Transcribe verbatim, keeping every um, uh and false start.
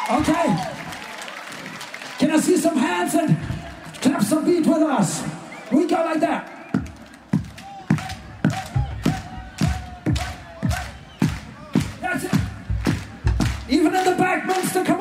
Okay. Can I see some hands and clap some beat with us? We go like that. That's it. Even in the back, Munster, come